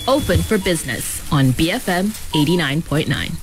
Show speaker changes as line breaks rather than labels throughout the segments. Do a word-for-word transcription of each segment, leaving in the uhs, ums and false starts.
Open for Business on B F M eighty-nine point nine.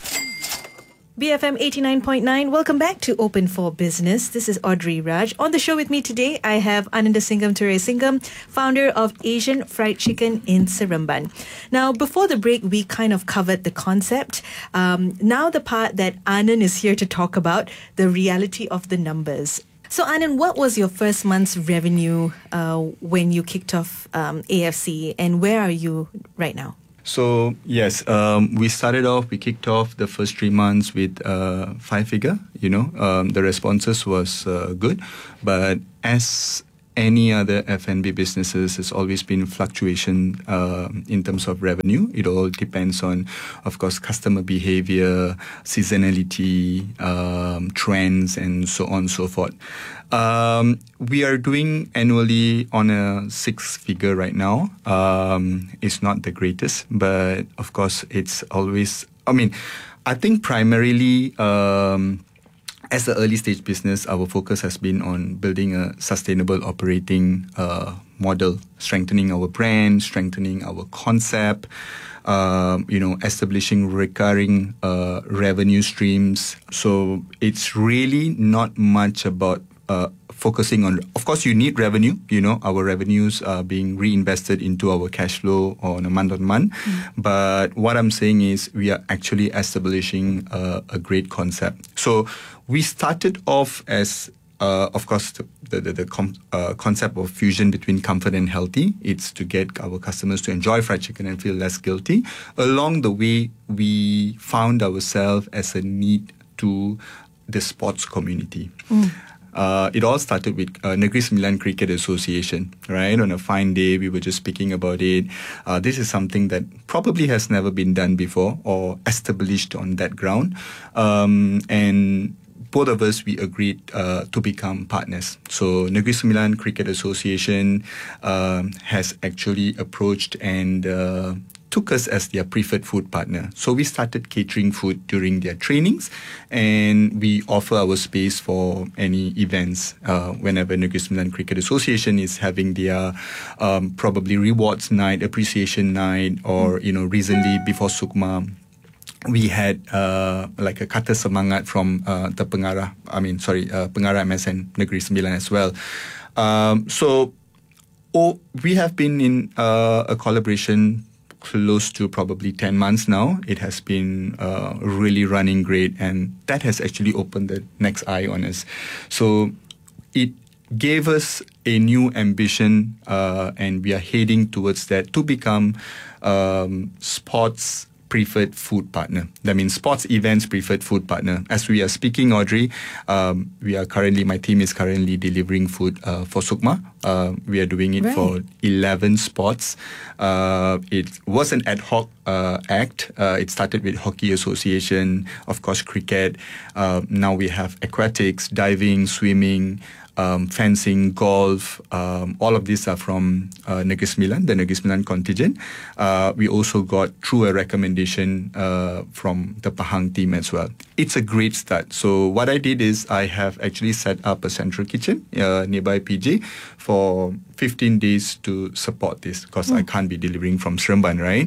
B F M eighty-nine point nine. Welcome back to Open for Business. This is Audrey Raj. On the show with me today, I have Anandasingham Turasingham, founder of Asian Fried Chicken in Seremban. Now, before the break, we kind of covered the concept. Um, now the part that Anand is here to talk about, the reality of the numbers. So Anand, what was your first month's revenue uh, when you kicked off um, A F C, and where are you right now?
So, yes, um, we started off, we kicked off the first three months with uh, five figure, you know, um, the responses was uh, good. But as any other F and B businesses, there's always been fluctuation uh, in terms of revenue. It all depends on, of course, customer behavior, seasonality, um, trends, and so on and so forth. Um, we are doing annually on a six figure right now. Um, it's not the greatest, but of course, it's always, I mean, I think primarily, um, as an early stage business, our focus has been on building a sustainable operating uh, model, strengthening our brand, strengthening our concept, um, you know, establishing recurring uh, revenue streams. So it's really not much about uh, focusing on, of course, you need revenue, you know, our revenues are being reinvested into our cash flow on a month on month. Mm. But what I'm saying is we are actually establishing uh, a great concept. So we started off as, uh, of course, the, the, the, the com- uh, concept of fusion between comfort and healthy. It's to get our customers to enjoy fried chicken and feel less guilty. Along the way, we found ourselves as a need to the sports community. Mm. Uh, it all started with uh, Negeri Sembilan Cricket Association, right? On a fine day, we were just speaking about it. Uh, this is something that probably has never been done before or established on that ground. Um, and both of us, we agreed uh, to become partners. So Negeri Sembilan Cricket Association um, has actually approached and uh, took us as their preferred food partner. So we started catering food during their trainings, and we offer our space for any events uh, whenever Negeri Sembilan Cricket Association is having their um, probably rewards night, appreciation night, or, you know, recently before Sukma, we had uh, like a kata semangat from uh, the pengarah, I mean, sorry, uh, pengarah M S N Negeri Sembilan as well. Um, so oh, we have been in uh, a collaboration close to probably ten months now. It has been uh, really running great, and that has actually opened the next eye on us. So it gave us a new ambition, uh, and we are heading towards that to become um, sports preferred food partner. That means sports events preferred food partner. As we are speaking, Audrey, um, we are currently, my team is currently delivering food uh, for Sukma. Uh, we are doing it right. for eleven sports. Uh, it was an ad hoc uh, act. Uh, it started with Hockey Association, of course, cricket. Uh, now we have aquatics, diving, swimming, Um, fencing, golf, um, all of these are from uh, Negeri Sembilan, the Negeri Sembilan contingent. Uh, we also got through a recommendation uh, from the Pahang team as well. It's a great start. So what I did is I have actually set up a central kitchen uh, nearby P J for fifteen days to support this, because mm. I can't be delivering from Seremban, right?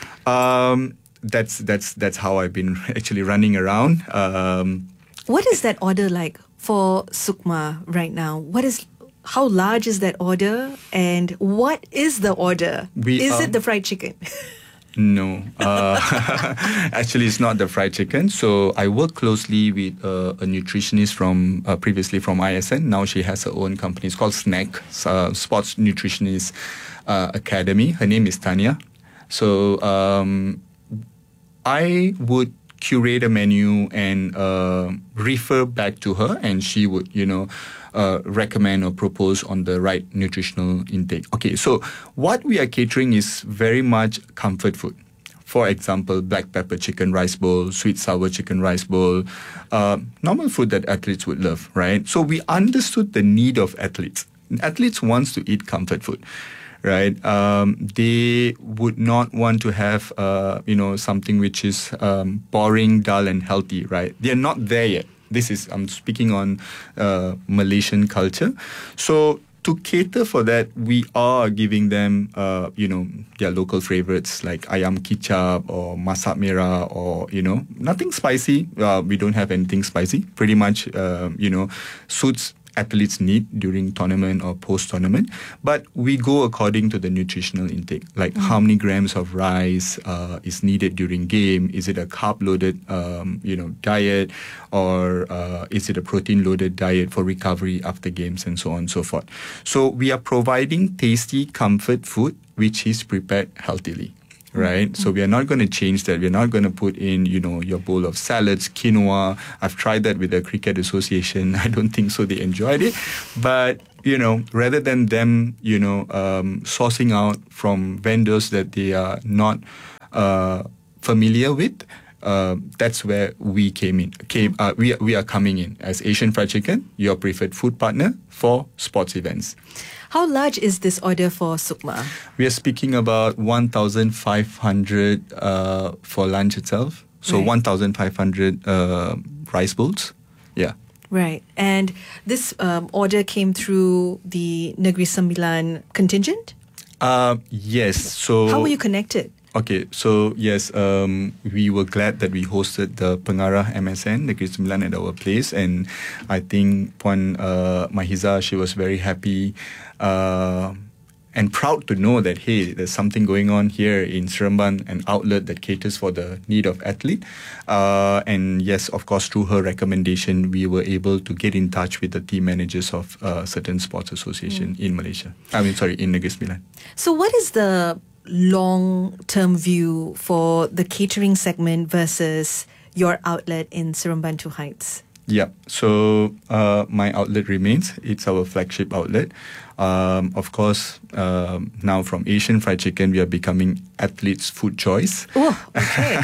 Um, that's that's that's how I've been actually running around. Um,
what is that order like for Sukma right now? What is, how large is that order, and what is the order? We, is um, it the fried chicken?
No, uh, actually it's not the fried chicken. So I work closely with uh, a nutritionist from uh, previously from I S N. Now she has her own company. It's called Snack, uh, Sports Nutritionist uh, Academy. Her name is Tanya. So um, I would curate a menu and uh, refer back to her, and she would, you know, uh, recommend or propose on the right nutritional intake. Okay, so what we are catering is very much comfort food. For example, black pepper chicken rice bowl, sweet sour chicken rice bowl, uh, normal food that athletes would love, right? So we understood the need of athletes. Athletes wants to eat comfort food. Right, um, they would not want to have, uh, you know, something which is um, boring, dull, and healthy. Right, they are not there yet. This is I'm speaking on uh, Malaysian culture. So to cater for that, we are giving them, uh, you know, their local favorites like ayam kicap or masak merah, or, you know, nothing spicy. Uh, we don't have anything spicy. Pretty much, uh, you know, suits athletes need during tournament or post-tournament, but we go according to the nutritional intake, like mm. how many grams of rice uh, is needed during game. Is it a carb-loaded, um, you know, diet, or uh, is it a protein-loaded diet for recovery after games, and so on and so forth. So we are providing tasty comfort food which is prepared healthily. Right? Mm-hmm. So we are not going to change that. We're not going to put in, you know, your bowl of salads, quinoa. I've tried that with the Cricket Association. I don't think so they enjoyed it. But, you know, rather than them, you know, um, sourcing out from vendors that they are not uh, familiar with, uh, that's where we came in. Came, uh, we, we are coming in as Asian Fried Chicken, your preferred food partner for sports events.
How large is this order for Sukma?
We are speaking about one thousand five hundred uh, for lunch itself. So right. one thousand five hundred uh, rice bowls. Yeah.
Right. And this um, order came through the Negeri Sembilan contingent?
Uh, yes. So
how were you connected?
Okay, so yes, um, we were glad that we hosted the Pengarah M S N, Negeri Sembilan, at our place, and I think Puan uh, Mahiza, she was very happy uh, and proud to know that, hey, there's something going on here in Seremban, an outlet that caters for the need of athlete. Uh, and yes, of course, through her recommendation, we were able to get in touch with the team managers of uh, certain sports association mm. in Malaysia. I mean, sorry, in Negeri Sembilan.
So what is the long-term view for the catering segment versus your outlet in Seremban Heights?
Yeah, so uh, my outlet remains. It's our flagship outlet. Um, of course, um, now from Asian Fried Chicken, we are becoming athletes' food choice.
Oh, okay.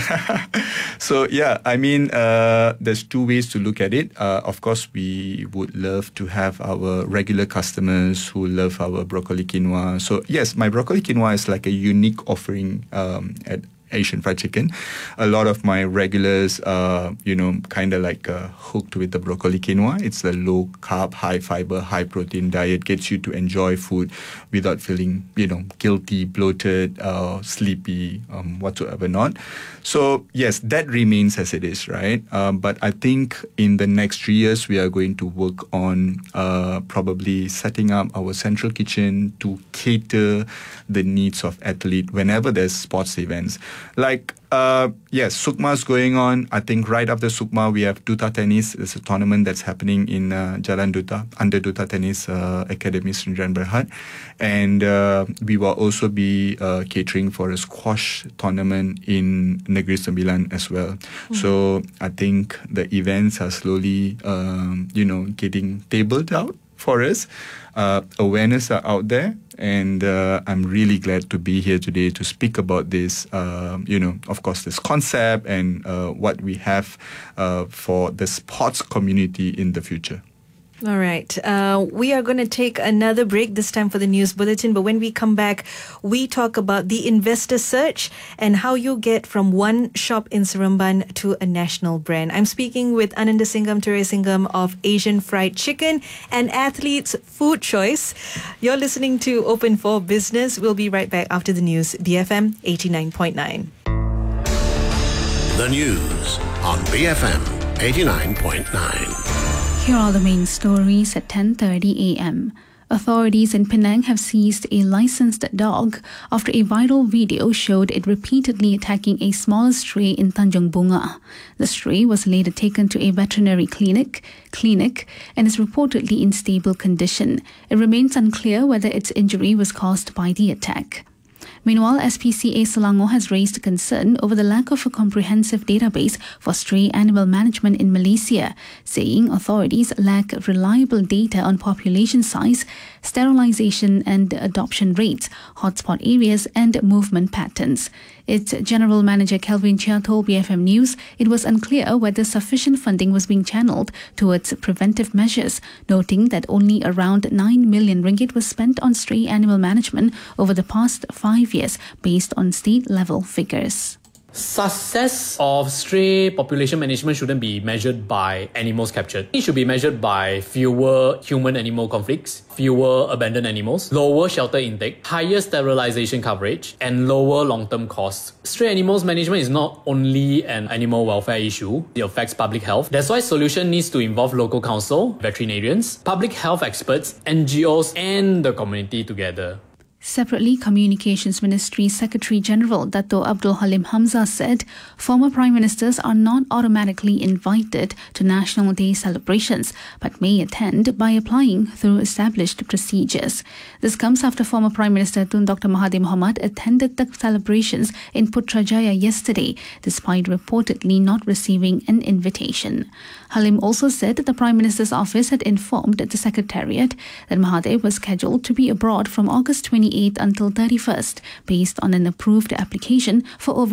So yeah, I mean, uh, there's two ways to look at it. Uh, of course, we would love to have our regular customers who love our broccoli quinoa. So yes, my broccoli quinoa is like a unique offering um, at Asian Fried Chicken. A lot of my regulars, uh, you know, kind of like uh, hooked with the broccoli quinoa. It's a low carb, high fiber, high protein diet. Gets you to enjoy food without feeling, you know, guilty, bloated, uh, sleepy, um, whatsoever not. So yes, that remains as it is, right? Um, but I think in the next three years, we are going to work on uh, probably setting up our central kitchen to cater the needs of athlete whenever there's sports events. Like, uh, yes, Sukma's going on. I think right after Sukma, we have Duta Tennis. There's a tournament that's happening in uh, Jalan Duta, under Duta Tennis uh, Academy, Sdn Bhd. And uh, we will also be uh, catering for a squash tournament in Negeri Sembilan as well. Mm-hmm. So I think the events are slowly, um, you know, getting tabled out for us. Uh, awareness are out there, and uh, I'm really glad to be here today to speak about this, uh, you know, of course, this concept and uh, what we have uh, for the sports community in the future.
All right. Uh, we are going to take another break, this time for the news bulletin. But when we come back, we talk about the investor search and how you get from one shop in Seremban to a national brand. I'm speaking with Ananda Singham Turasingham of Asian Fried Chicken, and athletes' food choice. You're listening to Open for Business. We'll be right back after the news. B F M eighty-nine point nine.
The news on B F M eighty-nine point nine.
Here are the main stories at ten thirty a.m. Authorities in Penang have seized a licensed dog after a viral video showed it repeatedly attacking a small stray in Tanjung Bunga. The stray was later taken to a veterinary clinic, clinic and is reportedly in stable condition. It remains unclear whether its injury was caused by the attack. Meanwhile, S P C A Selangor has raised concern over the lack of a comprehensive database for stray animal management in Malaysia, saying authorities lack reliable data on population size, sterilization and adoption rates, hotspot areas and movement patterns. Its General Manager Kelvin Chia told B F M News it was unclear whether sufficient funding was being channeled towards preventive measures, noting that only around nine million ringgit was spent on stray animal management over the past five years based on state-level figures.
Success of stray population management shouldn't be measured by animals captured. It should be measured by fewer human-animal conflicts, fewer abandoned animals, lower shelter intake, higher sterilization coverage, and lower long-term costs. Stray animals management is not only an animal welfare issue, it affects public health. That's why solution needs to involve local council, veterinarians, public health experts, N G Os, and the community together.
Separately, Communications Ministry Secretary General Dato Abdul Halim Hamzah said former Prime Ministers are not automatically invited to National Day celebrations but may attend by applying through established procedures. This comes after former Prime Minister Tun Doctor Mahathir Mohamad attended the celebrations in Putrajaya yesterday despite reportedly not receiving an invitation. Halim also said that the Prime Minister's office had informed the Secretariat that Mahathir was scheduled to be abroad from August twenty-eighth until thirty-first based on an approved application for over